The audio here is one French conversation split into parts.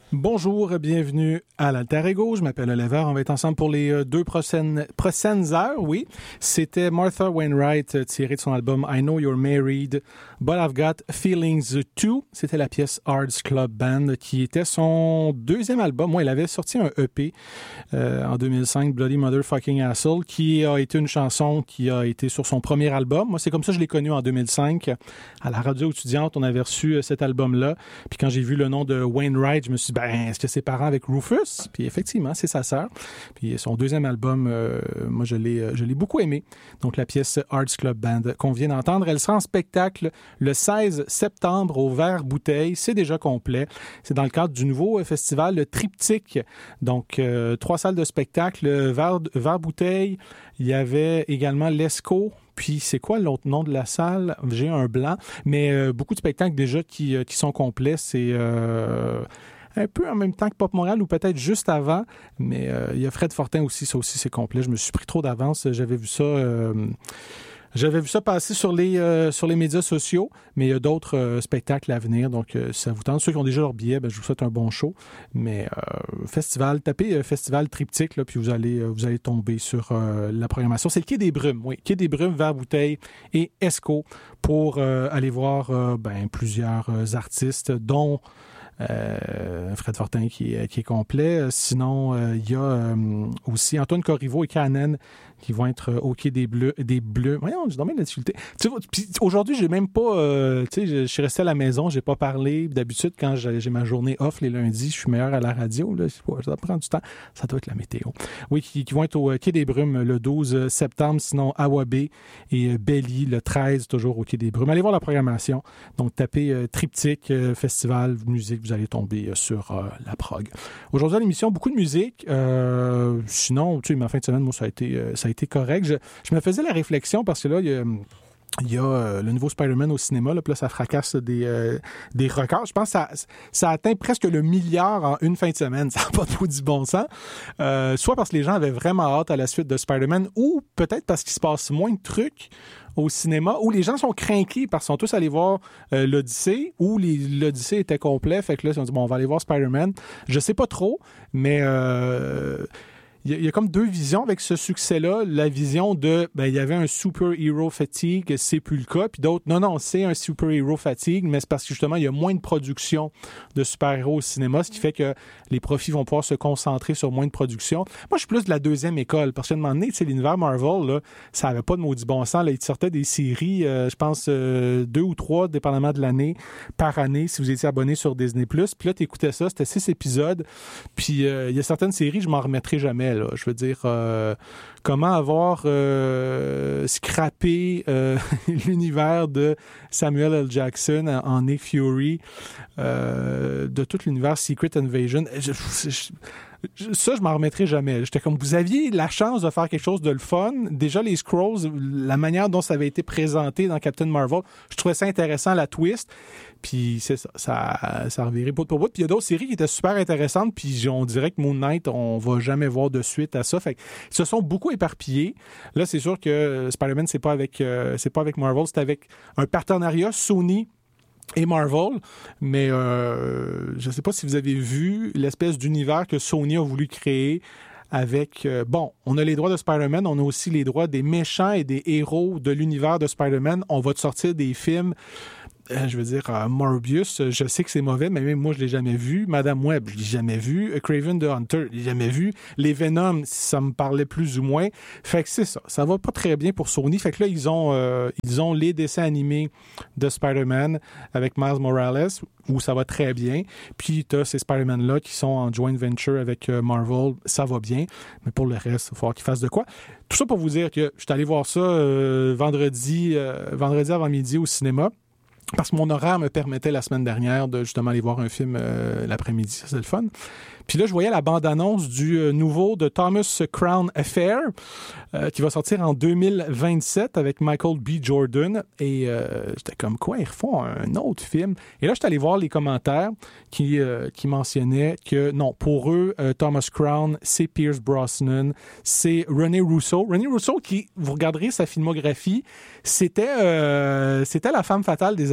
Bonjour, bienvenue à l'Alter Ego. Je m'appelle Oliver. On va être ensemble pour les deux prochaines heures, oui. C'était Martha Wainwright tiré de son album I Know You're Married, But I've Got Feelings Too. C'était la pièce Arts Club Band qui était son deuxième album. Moi, elle avait sorti un EP en 2005, Bloody Motherfucking Asshole, qui a été une chanson qui a été sur son premier album. Moi, c'est comme ça que je l'ai connu en 2005. À la radio étudiante, on avait reçu cet album-là. Puis quand j'ai vu le nom de Wainwright, je me suis dit, est-ce que c'est parent avec Rufus? Puis effectivement, c'est sa sœur. Puis son deuxième album, moi, je l'ai beaucoup aimé. Donc, la pièce Arts Club Band qu'on vient d'entendre, elle sera en spectacle le 16 septembre au Vert-Bouteille. C'est déjà complet. C'est dans le cadre du nouveau festival le Triptyque. Donc, 3 salles de spectacle, Vert-Bouteille. Il y avait également l'ESCO. Puis, c'est quoi l'autre nom de la salle? J'ai un blanc. Mais beaucoup de spectacles déjà qui sont complets. C'est un peu en même temps que Pop Montréal ou peut-être juste avant. Mais il y a Fred Fortin aussi. Ça aussi, c'est complet. Je me suis pris trop d'avance. J'avais vu ça passer sur les médias sociaux, mais il y a d'autres spectacles à venir. Donc, si ça vous tente, ceux qui ont déjà leur billet, je vous souhaite un bon show. Mais festival, tapez Festival Triptyque, là, puis vous allez tomber sur la programmation. C'est le Quai des Brumes, oui. Quai des Brumes, Vert-Bouteille et Esco pour aller voir plusieurs artistes, dont Fred Fortin qui est complet. Sinon, il y a aussi Antoine Corriveau et Canen qui vont être au Quai des Bleus. Voyons, j'ai dormi de la difficulté. Puis aujourd'hui, j'ai même pas... je suis resté à la maison, j'ai pas parlé. D'habitude, quand j'ai ma journée off les lundis, je suis meilleur à la radio. Là, ça prend du temps. Ça doit être la météo. Oui, qui vont être au Quai des Brumes le 12 septembre. Sinon, Awabé et Belly le 13, toujours au Quai des Brumes. Allez voir la programmation. Donc, tapez Triptyque, Festival, musique, vous allez tomber sur la prog. Aujourd'hui, à l'émission, beaucoup de musique. Sinon, ma fin de semaine, moi, ça a été correct. Je me faisais la réflexion parce que là, il y a le nouveau Spider-Man au cinéma, là, puis là, ça fracasse des records. Je pense que ça atteint presque le milliard en une fin de semaine. Ça n'a pas trop du bon sens. Soit parce que les gens avaient vraiment hâte à la suite de Spider-Man, ou peut-être parce qu'il se passe moins de trucs au cinéma, où les gens sont craqués parce qu'ils sont tous allés voir l'Odyssée, où l'Odyssée était complet. Fait que là, ils ont dit, on va aller voir Spider-Man. Je sais pas trop, mais... Il y a comme deux visions avec ce succès-là. La vision de, il y avait un super-hero fatigue, c'est plus le cas. Puis d'autres, non, c'est un super-hero fatigue, mais c'est parce que justement, il y a moins de production de super-héros au cinéma, ce qui fait que les profits vont pouvoir se concentrer sur moins de production. Moi, je suis plus de la deuxième école, parce qu'à un moment donné, l'univers Marvel, là, ça avait pas de maudit bon sens. Là, il sortait des séries, je pense, 2 ou 3, dépendamment de l'année, par année, si vous étiez abonné sur Disney+. Puis là, t'écoutais ça, c'était 6 épisodes. Puis il y a certaines séries, je m'en remettrai jamais. Là. Je veux dire, comment avoir scrappé l'univers de Samuel L. Jackson en Nick Fury, de tout l'univers Secret Invasion. Ça, je m'en remettrai jamais. J'étais comme, vous aviez la chance de faire quelque chose de le fun. Déjà, les Skrulls, la manière dont ça avait été présenté dans Captain Marvel, je trouvais ça intéressant, la twist. Puis c'est ça a reviré bout pour bout. Puis il y a d'autres séries qui étaient super intéressantes, puis on dirait que Moon Knight, on va jamais voir de suite à ça. Fait que ils se sont beaucoup éparpillés. Là, c'est sûr que Spider-Man, c'est pas avec Marvel, c'est avec un partenariat Sony et Marvel, mais je sais pas si vous avez vu l'espèce d'univers que Sony a voulu créer avec... on a les droits de Spider-Man, on a aussi les droits des méchants et des héros de l'univers de Spider-Man. On va te sortir des films... je veux dire, Morbius, je sais que c'est mauvais, mais même moi, je l'ai jamais vu. Madame Web, je l'ai jamais vu. Craven the Hunter, je l'ai jamais vu. Les Venom, ça me parlait plus ou moins. Fait que c'est ça. Ça va pas très bien pour Sony. Fait que là, ils ont les dessins animés de Spider-Man avec Miles Morales, où ça va très bien. Puis t'as ces Spider-Man-là qui sont en joint venture avec Marvel. Ça va bien. Mais pour le reste, il va falloir qu'ils fassent de quoi. Tout ça pour vous dire que je suis allé voir ça vendredi avant-midi au cinéma. Parce que mon horaire me permettait la semaine dernière de justement aller voir un film l'après-midi. Ça, c'est le fun. Puis là, je voyais la bande-annonce du nouveau de Thomas Crown Affair qui va sortir en 2027 avec Michael B. Jordan. Et j'étais comme, quoi, ils refont un autre film? Et là, j'étais allé voir les commentaires qui mentionnaient que non, pour eux, Thomas Crown, c'est Pierce Brosnan, c'est René Russo. René Russo, qui, vous regarderez sa filmographie, c'était la femme fatale des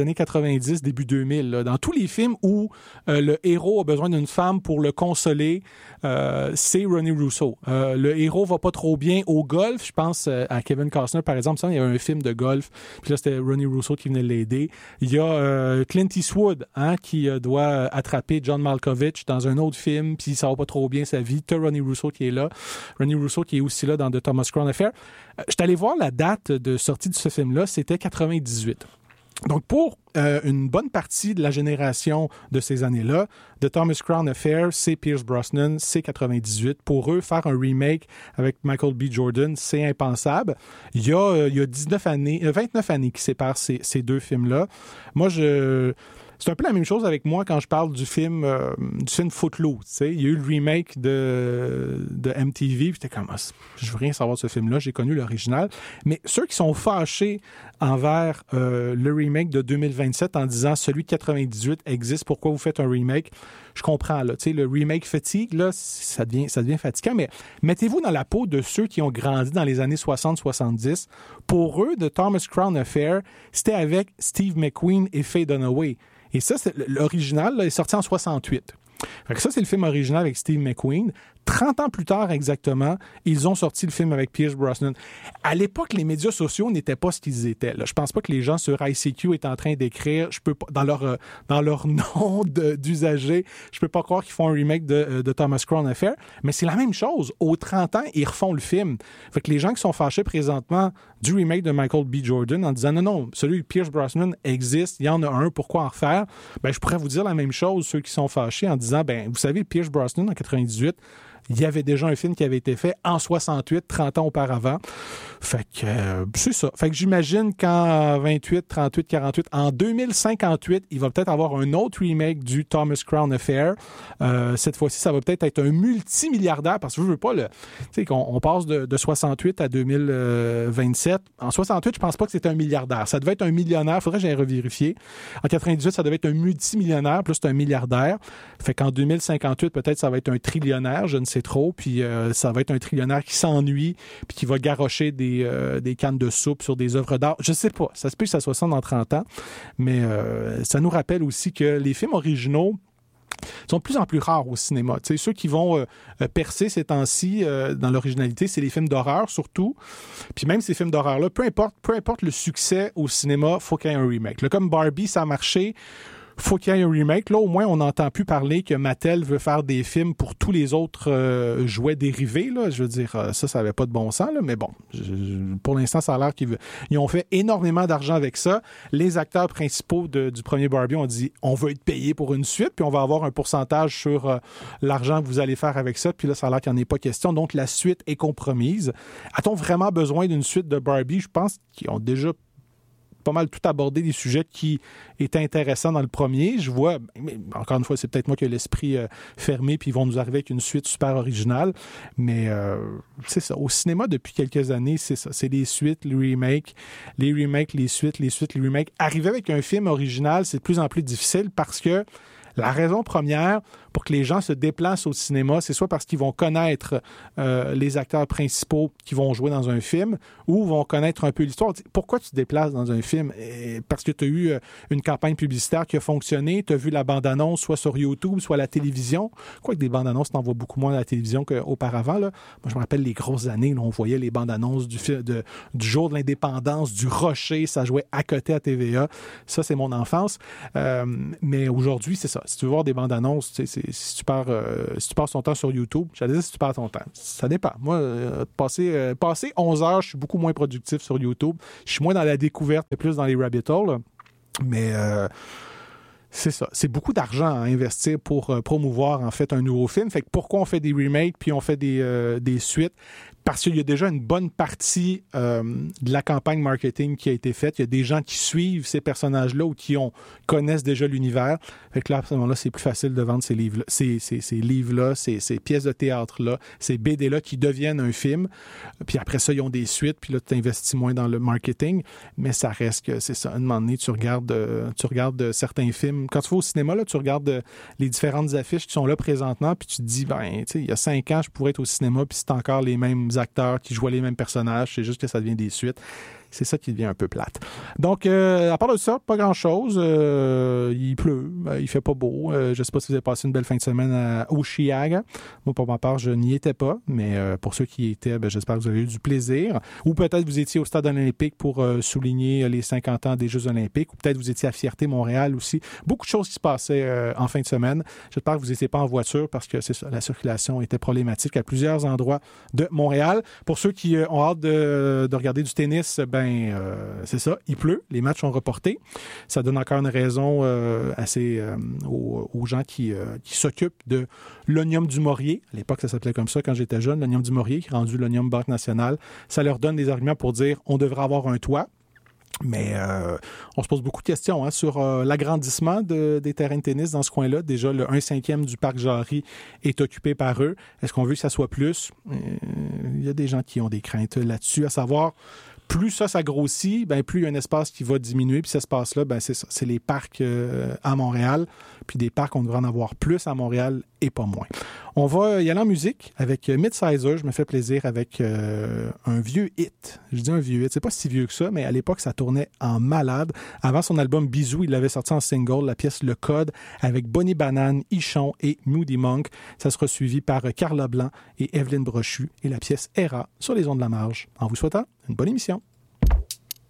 années 90, début 2000. Là. Dans tous les films où le héros a besoin d'une femme pour le consoler, c'est Ronnie Russo. Le héros va pas trop bien au golf. Je pense à Kevin Costner, par exemple. Il y avait un film de golf, puis là, c'était Ronnie Russo qui venait l'aider. Il y a Clint Eastwood qui doit attraper John Malkovich dans un autre film, puis ça va pas trop bien sa vie. T'as Ronnie Russo qui est là. Ronnie Russo qui est aussi là dans The Thomas Crown Affair. Je suis allé voir la date de sortie de ce film-là, c'était 98. Donc, pour une bonne partie de la génération de ces années-là, The Thomas Crown Affair, c'est Pierce Brosnan, c'est 98. Pour eux, faire un remake avec Michael B. Jordan, c'est impensable. Il y a 29 années qui séparent ces deux films-là. Moi, c'est un peu la même chose avec moi quand je parle du film Footloose. Tu sais, il y a eu le remake de MTV, puis j'étais comme, je veux rien savoir de ce film-là, j'ai connu l'original. Mais ceux qui sont fâchés envers le remake de 2027 en disant celui de 98 existe, pourquoi vous faites un remake? Je comprends, là. Tu sais, le remake fatigue, là, ça devient fatigant, mais mettez-vous dans la peau de ceux qui ont grandi dans les années 60-70. Pour eux, The Thomas Crown Affair, c'était avec Steve McQueen et Faye Dunaway. Et ça, l'original là, est sorti en 68. Fait que ça, c'est le film original avec Steve McQueen. 30 ans plus tard, exactement, ils ont sorti le film avec Pierce Brosnan. À l'époque, les médias sociaux n'étaient pas ce qu'ils étaient. Là. Je pense pas que les gens sur ICQ étaient en train d'écrire, je peux pas, dans leur nom d'usager, je peux pas croire qu'ils font un remake de Thomas Crown Affair, mais c'est la même chose. Aux 30 ans, ils refont le film. Fait que les gens qui sont fâchés présentement du remake de Michael B. Jordan en disant non, celui de Pierce Brosnan existe, il y en a un, pourquoi en refaire? Ben, je pourrais vous dire la même chose, ceux qui sont fâchés, en disant, ben, vous savez, Pierce Brosnan en 98, il y avait déjà un film qui avait été fait en 68, 30 ans auparavant. Fait que c'est ça. Fait que j'imagine qu'en 28, 38, 48, en 2058, il va peut-être avoir un autre remake du Thomas Crown Affair. Cette fois-ci, ça va peut-être être un multimilliardaire, parce que je veux pas tu sais, qu'on passe de 68 à 2027. En 68, je pense pas que c'était un milliardaire. Ça devait être un millionnaire. Faudrait que j'aille revérifier. En 98, ça devait être un multimillionnaire, plus c'est un milliardaire. Fait qu'en 2058, peut-être ça va être un trillionnaire, je ne sais trop, puis ça va être un trillionnaire qui s'ennuie, puis qui va garrocher des cannes de soupe sur des œuvres d'art. Je sais pas, ça se peut que ça soit ça dans 30 ans, mais ça nous rappelle aussi que les films originaux sont de plus en plus rares au cinéma. Tu sais, ceux qui vont percer ces temps-ci dans l'originalité, c'est les films d'horreur surtout. Puis même ces films d'horreur-là, peu importe le succès au cinéma, faut qu'il y ait un remake. Là, comme Barbie, ça a marché, faut qu'il y ait un remake. Là, au moins, on n'entend plus parler que Mattel veut faire des films pour tous les autres jouets dérivés. Là. Je veux dire, ça n'avait pas de bon sens. Là. Mais bon, pour l'instant, ça a l'air qu'ils ont fait énormément d'argent avec ça. Les acteurs principaux du premier Barbie ont dit, on veut être payé pour une suite, puis on va avoir un pourcentage sur l'argent que vous allez faire avec ça. Puis là, ça a l'air qu'il n'y en ait pas question. Donc, la suite est compromise. A-t-on vraiment besoin d'une suite de Barbie? Je pense qu'ils ont déjà pas mal tout abordé des sujets qui étaient intéressants dans le premier. Je vois, mais encore une fois, c'est peut-être moi qui ai l'esprit fermé, puis ils vont nous arriver avec une suite super originale, mais c'est ça. Au cinéma, depuis quelques années, c'est ça. C'est les suites, les remakes, les suites, les remakes. Arriver avec un film original, c'est de plus en plus difficile parce que la raison première pour que les gens se déplacent au cinéma, c'est soit parce qu'ils vont connaître les acteurs principaux qui vont jouer dans un film ou vont connaître un peu l'histoire. Pourquoi tu te déplaces dans un film? Parce que tu as eu une campagne publicitaire qui a fonctionné, tu as vu la bande-annonce soit sur YouTube, soit à la télévision. Quoique des bandes-annonces, t'en vois beaucoup moins à la télévision qu'auparavant. Là. Moi, je me rappelle les grosses années, là, on voyait les bandes-annonces du jour de l'indépendance, du Rocher, ça jouait à côté à TVA. Ça, c'est mon enfance. Mais aujourd'hui, c'est ça. Si tu veux voir des bandes-annonces, si tu passes ton temps sur YouTube, j'allais dire si tu passes ton temps. Ça dépend. Moi, passer 11 heures, je suis beaucoup moins productif sur YouTube. Je suis moins dans la découverte et plus dans les rabbit holes. Là. Mais c'est ça. C'est beaucoup d'argent à investir pour promouvoir, en fait, un nouveau film. Fait que pourquoi on fait des remakes puis on fait des suites? Parce qu'il y a déjà une bonne partie de la campagne marketing qui a été faite. Il y a des gens qui suivent ces personnages-là ou qui connaissent déjà l'univers. Fait que là, à ce moment-là, c'est plus facile de vendre ces livres-là, ces pièces de théâtre-là, ces BD-là qui deviennent un film. Puis après ça, ils ont des suites. Puis là, tu investis moins dans le marketing. Mais ça reste que c'est ça. À un moment donné, tu regardes certains films. Quand tu vas au cinéma, là, tu regardes les différentes affiches qui sont là présentement. Puis tu te dis, ben, tu sais, il y a 5 ans, je pourrais être au cinéma. Puis c'est encore les mêmes acteurs qui jouent les mêmes personnages. C'est juste que ça devient des suites. C'est ça qui devient un peu plate. Donc, à part de ça, pas grand-chose. Il pleut, il fait pas beau. Je sais pas si vous avez passé une belle fin de semaine à Oshiaga. Moi, pour ma part, je n'y étais pas, mais pour ceux qui y étaient, j'espère que vous avez eu du plaisir. Ou peut-être vous étiez au Stade olympique pour souligner les 50 ans des Jeux olympiques, ou peut-être vous étiez à Fierté Montréal aussi. Beaucoup de choses qui se passaient en fin de semaine. J'espère que vous n'étiez pas en voiture parce que c'est ça, la circulation était problématique à plusieurs endroits de Montréal. Pour ceux qui ont hâte de regarder du tennis, c'est ça, il pleut, les matchs sont reportés. Ça donne encore une raison aux gens qui s'occupent de l'Omnium du Maurier. À l'époque, ça s'appelait comme ça quand j'étais jeune, l'Omnium du Maurier, qui est rendu l'Omnium Banque Nationale. Ça leur donne des arguments pour dire on devrait avoir un toit. Mais on se pose beaucoup de questions sur l'agrandissement des terrains de tennis dans ce coin-là. Déjà, le 1/5 du parc Jarry est occupé par eux. Est-ce qu'on veut que ça soit plus? Il y a des gens qui ont des craintes là-dessus, à savoir, plus ça grossit, plus il y a un espace qui va diminuer. Puis cet espace-là, c'est ça. C'est les parcs à Montréal. Puis des parcs, on devrait en avoir plus à Montréal et pas moins. On va y aller en musique avec Midsizer. Je me fais plaisir avec un vieux hit. Je dis un vieux hit. C'est pas si vieux que ça, mais à l'époque, ça tournait en malade. Avant son album Bisous, il l'avait sorti en single, la pièce Le Code, avec Bonnie Banane, Ichon et Moody Monk. Ça sera suivi par Carla Blanc et Evelyne Brochu et la pièce Era sur les ondes de la marge. En vous souhaitant une bonne émission.